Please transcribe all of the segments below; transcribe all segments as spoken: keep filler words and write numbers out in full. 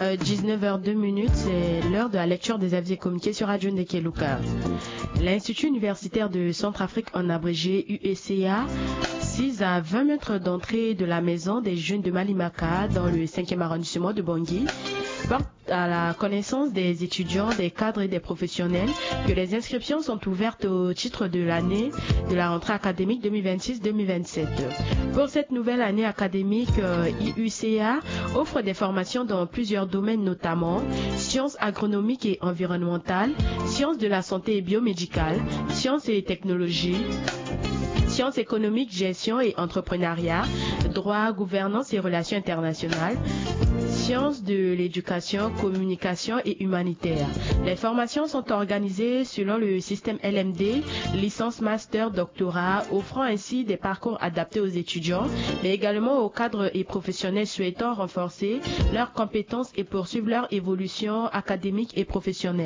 euh, dix-neuf heures deux minutes, c'est l'heure de la lecture des avis et communiqués sur Radio Ndekeluka. L'Institut universitaire de Centrafrique, en abrégé U E C A, six à vingt mètres d'entrée de la maison des jeunes de Malimaka, dans le cinquième arrondissement de Bangui, porte à la connaissance des étudiants, des cadres et des professionnels que les inscriptions sont ouvertes au titre de l'année de la rentrée académique deux mille vingt-six deux mille vingt-sept. Pour cette nouvelle année académique, I U C A offre des formations dans plusieurs domaines, notamment sciences agronomiques et environnementales, sciences de la santé et biomédicales, sciences et technologies, sciences économiques, gestion et entrepreneuriat, droit, gouvernance et relations internationales, sciences de l'éducation, communication et humanitaire. Les formations sont organisées selon le système L M D, licence, master, doctorat, offrant ainsi des parcours adaptés aux étudiants, mais également aux cadres et professionnels souhaitant renforcer leurs compétences et poursuivre leur évolution académique et professionnelle.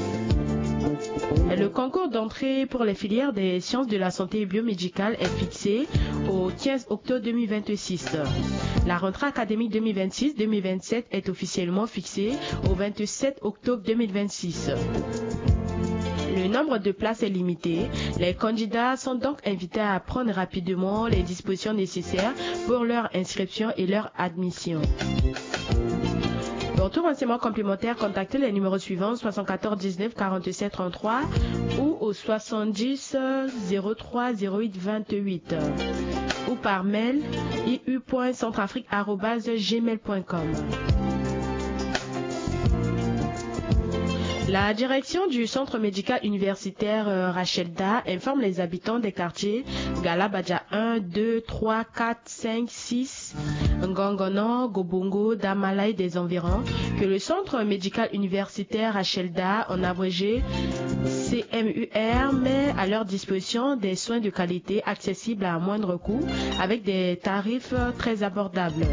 Le concours d'entrée pour les filières des sciences de la santé et biomédicales est fixé au quinze octobre deux mille vingt-six. La rentrée académique deux mille vingt-six deux mille vingt-sept est officiellement fixée au vingt-sept octobre deux mille vingt-six. Le nombre de places est limité. Les candidats sont donc invités à prendre rapidement les dispositions nécessaires pour leur inscription et leur admission. Pour tout renseignement complémentaire, contactez les numéros suivants soixante-quatorze dix-neuf quarante-sept trente-trois ou au soixante-dix zéro trois zéro huit vingt-huit ou par mail i u point centrafrique arobase gmail point com. La direction du centre médical universitaire euh, Rachelda informe les habitants des quartiers Galabadja un, deux, trois, quatre, cinq, six, Ngongono, Gobongo, Damala et des environs que le centre médical universitaire Rachelda, en abrégé C M U R, met à leur disposition des soins de qualité accessibles à moindre coût avec des tarifs très abordables.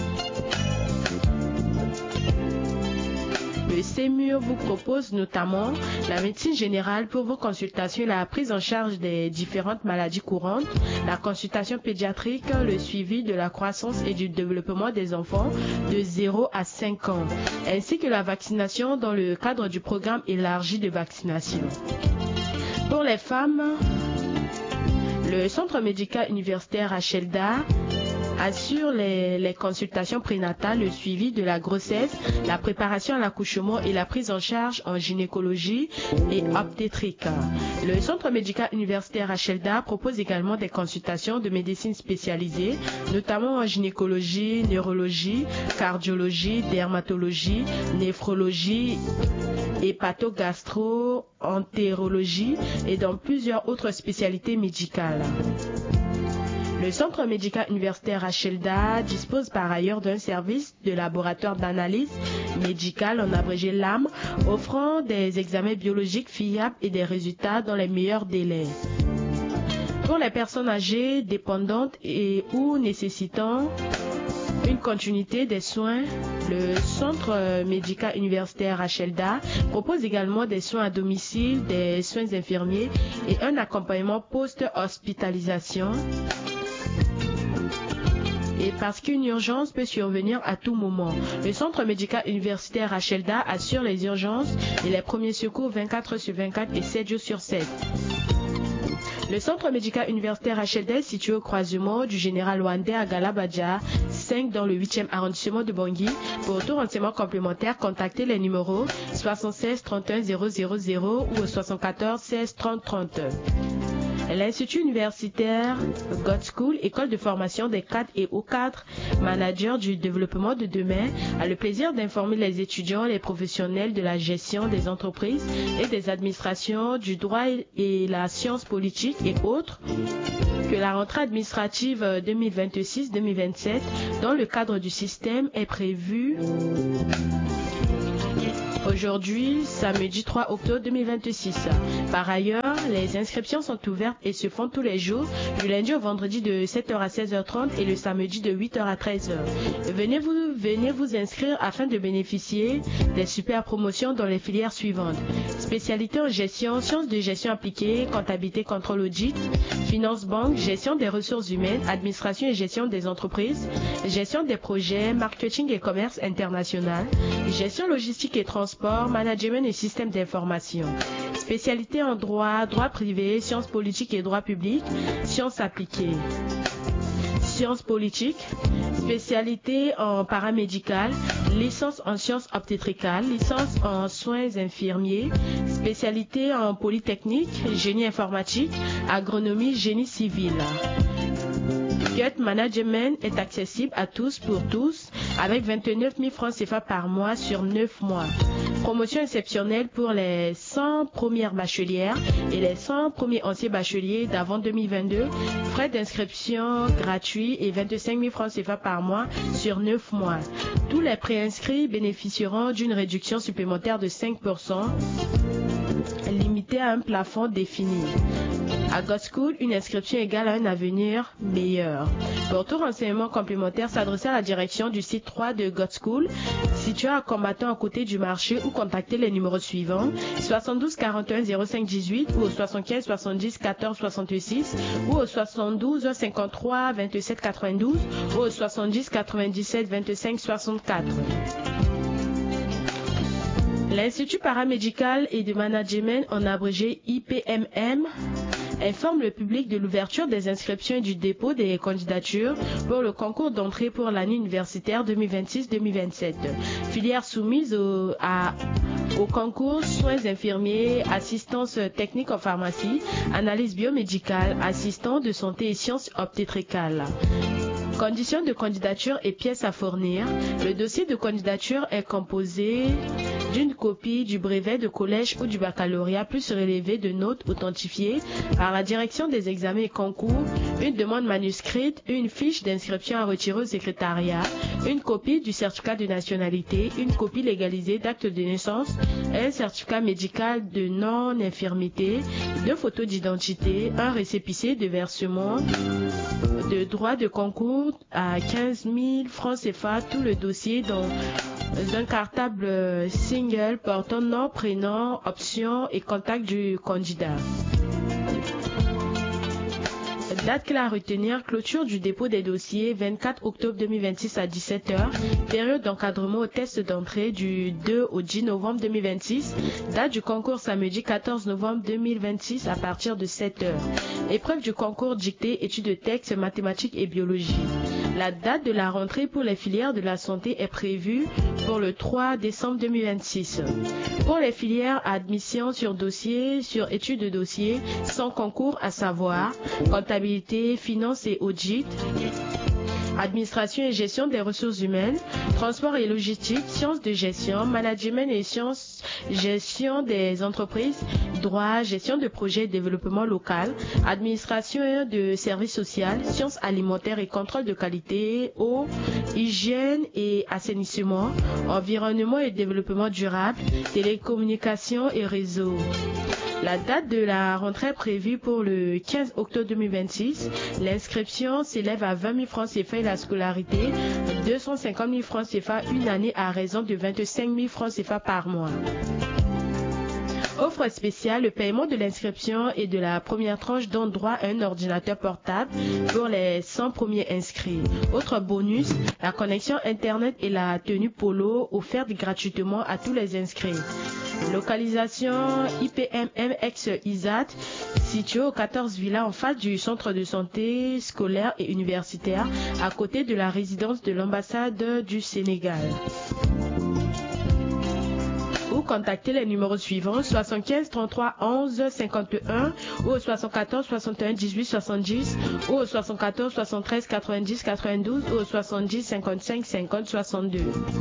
Le C M U R vous propose notamment la médecine générale pour vos consultations et la prise en charge des différentes maladies courantes, la consultation pédiatrique, le suivi de la croissance et du développement des enfants de zéro à cinq ans, ainsi que la vaccination dans le cadre du programme élargi de vaccination. Pour les femmes, le centre médical universitaire Rachelda assure les, les consultations prénatales, le suivi de la grossesse, la préparation à l'accouchement et la prise en charge en gynécologie et obstétrique. Le centre médical universitaire Rachelda propose également des consultations de médecine spécialisée, notamment en gynécologie, neurologie, cardiologie, dermatologie, néphrologie, hépatogastro, entérologie et dans plusieurs autres spécialités médicales. Le centre médical universitaire Rachelda dispose par ailleurs d'un service de laboratoire d'analyse médicale, en abrégé L A M, offrant des examens biologiques fiables et des résultats dans les meilleurs délais. Pour les personnes âgées, dépendantes et ou nécessitant une continuité des soins, le centre médical universitaire Rachelda propose également des soins à domicile, des soins infirmiers et un accompagnement post-hospitalisation. Et parce qu'une urgence peut survenir à tout moment, le centre médical universitaire Rachelda assure les urgences et les premiers secours vingt-quatre heures sur vingt-quatre et sept jours sur sept. Le centre médical universitaire Rachelda est situé au croisement du Général Wandé à Galabadja cinq dans le huitième arrondissement de Bangui. Pour tout renseignement complémentaire, contactez les numéros soixante-seize trente et un zéro zéro zéro ou au soixante-quatorze seize trente trente. L'Institut universitaire God School, école de formation des cadres et hauts cadres, managers du développement de demain, a le plaisir d'informer les étudiants et les professionnels de la gestion des entreprises et des administrations, du droit et la science politique et autres que la rentrée administrative deux mille vingt-six deux mille vingt-sept dans le cadre du système est prévue aujourd'hui, samedi trois octobre deux mille vingt-six. Par ailleurs, les inscriptions sont ouvertes et se font tous les jours, du lundi au vendredi de sept heures à seize heures trente et le samedi de huit heures à treize heures. Venez vous venez vous inscrire afin de bénéficier des super promotions dans les filières suivantes. Spécialité en gestion, sciences de gestion appliquée, comptabilité, contrôle audit, finance banque, gestion des ressources humaines, administration et gestion des entreprises, gestion des projets, marketing et commerce international, gestion logistique et transport, management et système d'information. Spécialité en droit, droit privé, sciences politiques et droit public, sciences appliquées. Sciences politiques, spécialité en paramédical, licence en sciences obstétricales, licence en soins infirmiers, spécialité en polytechnique, génie informatique, agronomie, génie civil. Gut Management est accessible à tous pour tous avec vingt-neuf mille francs C F A par mois sur neuf mois. Promotion exceptionnelle pour les cent premières bachelières et les cent premiers anciens bacheliers d'avant deux mille vingt-deux. Frais d'inscription gratuits et vingt-cinq mille francs C F A par mois sur neuf mois. Tous les préinscrits bénéficieront d'une réduction supplémentaire de cinq pour cent limitée à un plafond défini. À God School, une inscription égale à un avenir meilleur. Pour tout renseignement complémentaire, s'adresser à la direction du site trois de God School, situé à Combattant à côté du marché, ou contacter les numéros suivants: soixante-douze quarante et un zéro cinq dix-huit ou au soixante-quinze soixante-dix quatorze soixante-six ou au soixante-douze cinquante-trois vingt-sept quatre-vingt-douze ou au soixante-dix quatre-vingt-dix-sept vingt-cinq soixante-quatre. L'Institut paramédical et de management, en abrégé I P M M, informe le public de l'ouverture des inscriptions et du dépôt des candidatures pour le concours d'entrée pour l'année universitaire deux mille vingt-six deux mille vingt-sept. Filières soumises au, à, au concours: soins infirmiers, assistance technique en pharmacie, analyse biomédicale, assistant de santé et sciences obstétricales. Conditions de candidature et pièces à fournir. Le dossier de candidature est composé d'une copie du brevet de collège ou du baccalauréat plus relevé de notes authentifiées par la direction des examens et concours, une demande manuscrite, une fiche d'inscription à retirer au secrétariat, une copie du certificat de nationalité, une copie légalisée d'acte de naissance, un certificat médical de non-infirmité, deux photos d'identité, un récépissé de versement de droits de concours à quinze mille francs C F A, tout le dossier dans un cartable single portant nom, prénom, option et contact du candidat. Date clé à retenir: clôture du dépôt des dossiers vingt-quatre octobre deux mille vingt-six à dix-sept heures. Période d'encadrement au test d'entrée du deux au dix novembre deux mille vingt-six. Date du concours samedi quatorze novembre deux mille vingt-six à partir de sept heures. Épreuve du concours dictée, études de texte, mathématiques et biologie. La date de la rentrée pour les filières de la santé est prévue pour le trois décembre deux mille vingt-six. Pour les filières à admission sur dossier, sur études de dossier, sans concours, à savoir comptabilité, finance et audit, administration et gestion des ressources humaines, transport et logistique, sciences de gestion, management et sciences, gestion des entreprises, droit, gestion de projets et développement local, administration de services sociaux, sciences alimentaires et contrôle de qualité, eau, hygiène et assainissement, environnement et développement durable, télécommunications et réseaux. La date de la rentrée prévue pour le quinze octobre deux mille vingt-six. L'inscription s'élève à vingt mille francs C F A et la scolarité deux cent cinquante mille francs C F A une année à raison de vingt-cinq mille francs C F A par mois. Offre spéciale: le paiement de l'inscription et de la première tranche donne droit à un ordinateur portable pour les cent premiers inscrits. Autre bonus: la connexion Internet et la tenue polo offerte gratuitement à tous les inscrits. Localisation: I P M M ex-I S A T, situé au quatorze Villa en face du centre de santé scolaire et universitaire, à côté de la résidence de l'ambassade du Sénégal. Ou contactez les numéros suivants: soixante-quinze trente-trois onze cinquante et un ou au soixante-quatorze soixante et un dix-huit soixante-dix ou au soixante-quatorze soixante-treize quatre-vingt-dix quatre-vingt-douze ou au soixante-dix cinquante-cinq cinquante soixante-deux.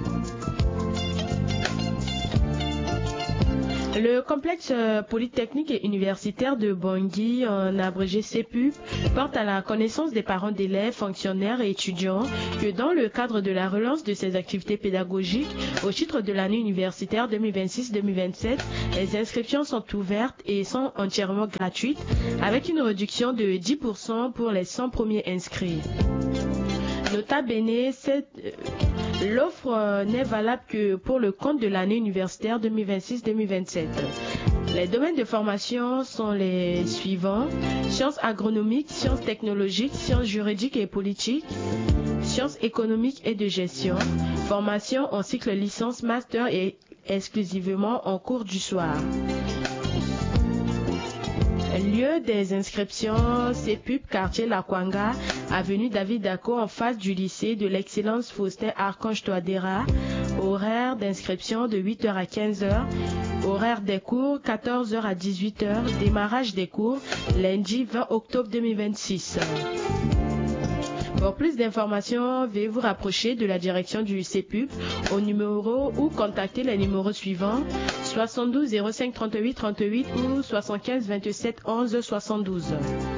Le complexe polytechnique et universitaire de Bangui, en abrégé C P U P, porte à la connaissance des parents d'élèves, fonctionnaires et étudiants que dans le cadre de la relance de ses activités pédagogiques au titre de l'année universitaire deux mille vingt-six deux mille vingt-sept, les inscriptions sont ouvertes et sont entièrement gratuites avec une réduction de dix pour cent pour les cent premiers inscrits. Nota bene, cette, L'offre n'est valable que pour le compte de l'année universitaire deux mille vingt-six deux mille vingt-sept. Les domaines de formation sont les suivants: sciences agronomiques, sciences technologiques, sciences juridiques et politiques, sciences économiques et de gestion, formation en cycle licence, master et exclusivement en cours du soir. Lieu des inscriptions: C P U P, quartier La Kwanga, avenue David Dako, en face du lycée de l'excellence Faustin Archange Touadéra. Horaire d'inscription de huit heures à quinze heures. Horaire des cours quatorze heures à dix-huit heures. Démarrage des cours lundi vingt octobre deux mille vingt-six. Pour plus d'informations, veuillez vous rapprocher de la direction du C P U P au numéro ou contacter les numéros suivants: soixante-douze zéro cinq trente-huit trente-huit ou soixante-quinze vingt-sept onze soixante-douze.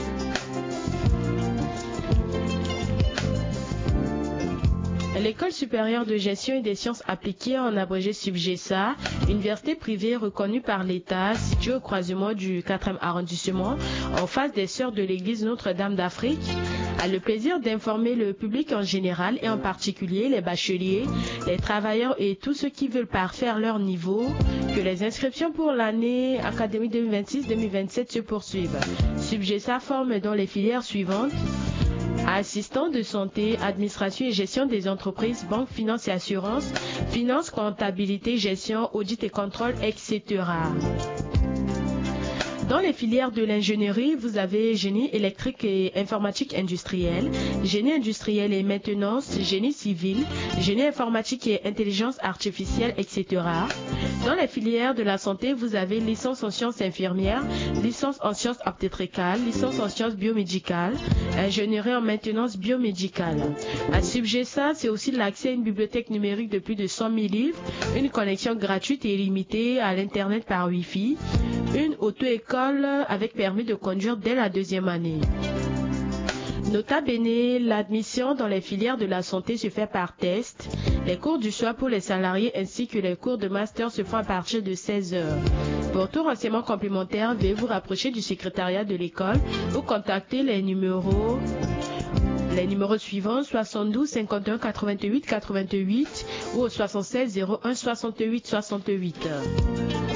L'École supérieure de gestion et des sciences appliquées, en abrégé SUBGESA, université privée reconnue par l'État, située au croisement du quatrième arrondissement, en face des Sœurs de l'Église Notre-Dame d'Afrique, a le plaisir d'informer le public en général et en particulier les bacheliers, les travailleurs et tous ceux qui veulent parfaire leur niveau que les inscriptions pour l'année académique deux mille vingt-six deux mille vingt-sept se poursuivent. SUBGESA forme dans les filières suivantes: assistant de santé, administration et gestion des entreprises, banque, finance et assurance, finance, comptabilité, gestion, audit et contrôle, et cetera. Dans les filières de l'ingénierie, vous avez génie électrique et informatique industrielle, génie industriel et maintenance, génie civil, génie informatique et intelligence artificielle, et cetera. Dans les filières de la santé, vous avez licence en sciences infirmières, licence en sciences obstétricales, licence en sciences biomédicales, ingénierie en maintenance biomédicale. À SUBGESA, c'est aussi l'accès à une bibliothèque numérique de plus de cent mille livres, une connexion gratuite et illimitée à l'Internet par Wi-Fi, une auto-école avec permis de conduire dès la deuxième année. Nota bene, l'admission dans les filières de la santé se fait par test. Les cours du soir pour les salariés ainsi que les cours de master se font à partir de seize heures. Pour tout renseignement complémentaire, veuillez vous rapprocher du secrétariat de l'école ou contacter les numéros Les numéros suivants: soixante-douze cinquante-et-un quatre-vingt-huit quatre-vingt-huit ou au soixante-seize zéro un soixante-huit soixante-huit.